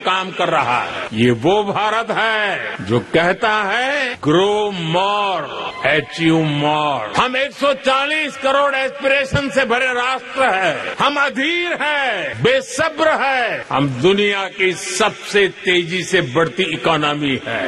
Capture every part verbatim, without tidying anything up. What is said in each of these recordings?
काम कर रहा है। ये वो भारत है जो कहता है ग्रो मोर, अचीव मोर। हम एक सौ चालीस करोड़ एस्पिरेशन से भरे राष्ट्र है। हम अधीर है, बेसब्र है। हम दुनिया की सबसे तेजी से बढ़ती इकोनॉमी है।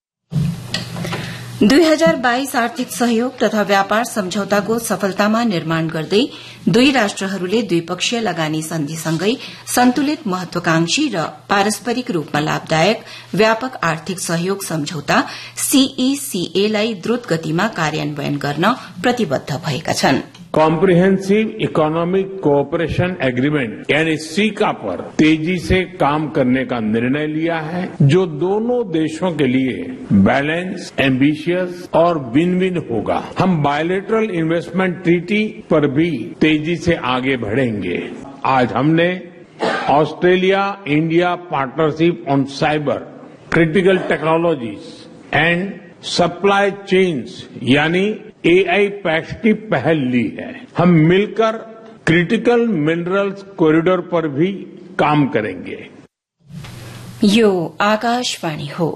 दुई हजार बाइस आर्थिक सहयोग तथा व्यापार सम्झौताको सफलतामा निर्माण गर्दै दुई राष्ट्रहरूले द्विपक्षीय लगानी सन्धिसँगै सन्तुलित महत्वाकांक्षी र पारस्परिक रूपमा लाभदायक व्यापक आर्थिक सहयोग सम्झौता सीईसीए लाई द्रुत गतिमा कार्यान्वयन गर्न प्रतिबद्ध भएका छन्। कॉम्प्रिहेंसिव इकोनॉमिक कोऑपरेशन एग्रीमेंट यानी सीका पर तेजी से काम करने का निर्णय लिया है, जो दोनों देशों के लिए बैलेंस, एम्बिशियस और विन विन होगा। हम बायलैटरल इन्वेस्टमेंट ट्रीटी पर भी तेजी से आगे बढ़ेंगे। आज हमने Australia India partnership on cyber, critical technologies and supply chains यानी एआई पैक्ट की पहल ली है। हम मिलकर क्रिटिकल मिनरल्स कॉरिडोर पर भी काम करेंगे। यो आकाशवाणी हो।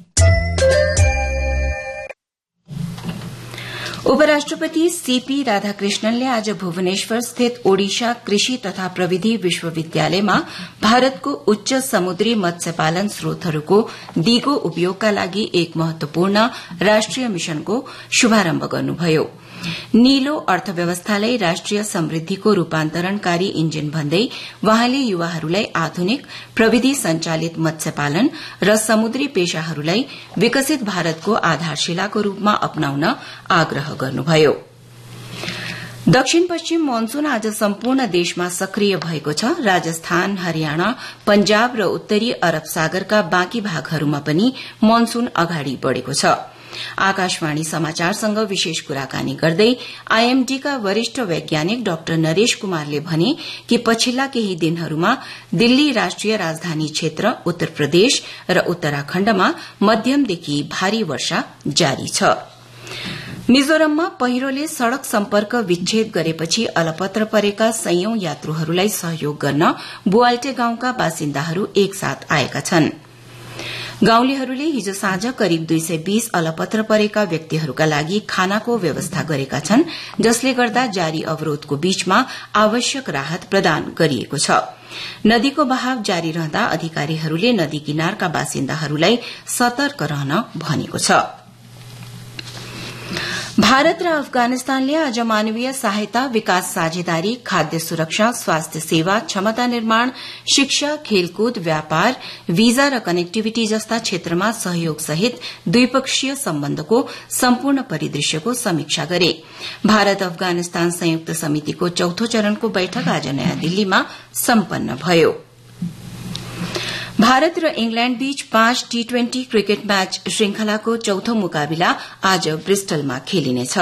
उपराष्ट्रपति सीपी राधाकृष्णनले आज भुवनेश्वर स्थित ओडिशा कृषि तथा प्रविधि विश्वविद्यालयमा भारतको उच्च समुद्री मत्स्यपालन स्रोतहरूको दिगो उपयोगका लागि एक महत्वपूर्ण राष्ट्रिय मिशनको शुभारम्भ गर्नुभयो। नीलो अर्थव्यवस्थालाई राष्ट्रिय समृद्धिको रूपान्तरणकारी इन्जिन भन्दै वहाँले युवाहरूलाई आधुनिक प्रविधि संचालित मत्स्यपालन र समुद्री पेशाहरूलाई विकसित भारतको आधारशिलाको रूपमा अपनाउन आग्रह गर्नुभयो। दक्षिण पश्चिम मनसून आज सम्पूर्ण देशमा सक्रिय भएको छ। राजस्थान, हरियाणा, पंजाब र उत्तरी अरब सागरका बाँकी भागहरूमा पनि मनसून अगाडि बढ़ेको छ। आकाशवाणी समाचारसँग विशेष कुराकानी गर्दै आईएमडीका वरिष्ठ वैज्ञानिक डाक्टर नरेश कुमारले भने कि पछिल्ला केही दिनहरूमा दिल्ली राष्ट्रिय राजधानी क्षेत्र, उत्तर प्रदेश र उत्तराखण्डमा मध्यमदेखि भारी वर्षा जारी छ। मिजोरममा पहिरोले सड़क सम्पर्क विच्छेद गरेपछि अलपत्र परेका सयौं यात्रुहरूलाई सहयोग गर्न बुआल्टे गाउँका बासिन्दाहरू एकसाथ आएका छन्। गाउँलेहरूले हिजो साँझ करिब दुई सय बीस अलपत्र परेका व्यक्तिहरूका लागि खानाको व्यवस्था गरेका छन्, जसले गर्दा जारी अवरोधको बीचमा आवश्यक राहत प्रदान गरिएको छ। नदीको बहाव जारी रहँदा अधिकारीहरूले नदी किनारका बासिन्दाहरूलाई सतर्क रहन भनेको छ। भारत र अफगानिस्तानले आज मानवीय सहायता, विकास साझेदारी, खाद्य सुरक्षा, स्वास्थ्य सेवा, क्षमता निर्माण, शिक्षा, खेलकुद, व्यापार, वीजा र कनेक्टिभिटी जस्ता क्षेत्रमा सहयोग सहित द्विपक्षीय सम्बन्धको सम्पूर्ण परिदृश्यको समीक्षा गरे। भारत अफगानिस्तान संयुक्त समितिको चौथो चरणको बैठक आज नयाँ दिल्लीमा सम्पन्न भयो। भारत र इंग्ल्याण्ड बीच पाँच टी ट्वेन्टी क्रिकेट म्याच श्रृंखलाको चौथो मुकाबिला आज ब्रिस्टलमा खेलिनेछ।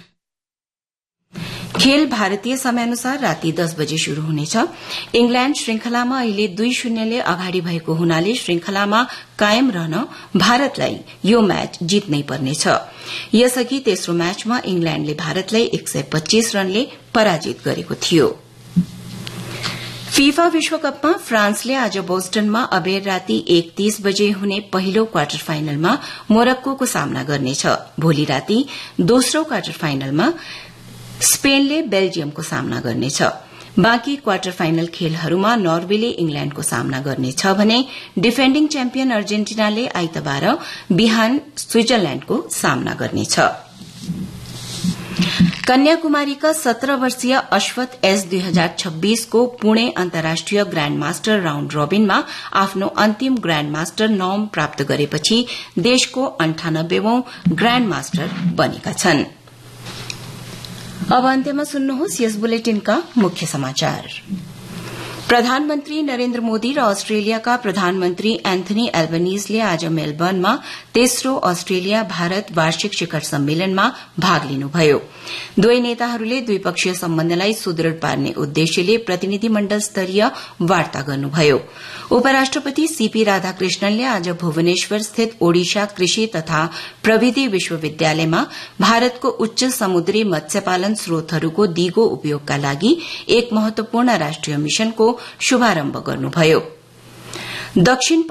खेल भारतीय समयानुसार राति दस बजे शुरू हुनेछ। इंग्ल्याण्ड श्रृंखलामा अहिले दुई शून्यले अगाडि भएको हुनाले श्रृंखलामा कायम रहन भारतलाई यो म्याच जित्नै पर्नेछ। यसअघि तेस्रो म्याचमा इंग्ल्याण्डले भारतलाई एक सय पच्चीस रनले पराजित गरेको थियो। फीफा विश्वकपमा फ्रान्सले आज बोस्टनमा अबेर राति एक तीस बजे हुने पहिलो क्वार्टर फाइनलमा मोरक्कोको सामना गर्नेछ। भोलि राति दोस्रो क्वार्टर फाइनलमा स्पेनले बेल्जियमको सामना गर्नेछ। बाँकी क्वार्टर फाइनल खेलहरूमा नर्वेले इंग्ल्याण्डको सामना गर्नेछ भने डिफेन्डिङ च्याम्पियन अर्जेन्टिनाले आइतबार बिहान स्विजरल्याण्डको सामना गर्नेछ। कन्याकुमारीका सत्रह वर्षीय अश्वत एस दुई हजार छब्बीसको पुणे अन्तर्राष्ट्रिय ग्राण्ड मास्टर राउण्ड रोबिनमा आफ्नो अन्तिम ग्राण्ड मास्टर नौम प्राप्त गरेपछि देशको अन्ठानब्बेवौं ग्राण्ड मास्टर बनेका छन्। अब अन्त्यमा सुन्नुहोस् यस बुलेटिनका मुख्य समाचार। प्रधानमन्त्री नरेन्द्र मोदी र अस्ट्रेलियाका प्रधानमन्त्री एन्थनी एल्बनीजले आज मेलबर्नमा तेस्रो अस्ट्रेलिया भारत वार्षिक शिखर सम्मेलनमा भाग लिनुभयो। दुवै नेताहरूले द्विपक्षीय सम्बन्धलाई सुदृढ़ पार्ने उद्देश्यले प्रतिनिधिमण्डल स्तरीय वार्ता गर्नुभयो। उपराष्ट्रपति सीपी राधाकृष्णनले आज भुवनेश्वर स्थित ओडिशा कृषि तथा प्रविधि विश्वविद्यालयमा भारतको उच्च समुद्री मत्स्यपालन स्रोतहरूको दिगो उपयोगका लागि एक महत्वपूर्ण राष्ट्रिय मिशनको शुभारम्भ गर्नुभयो। दक्षिण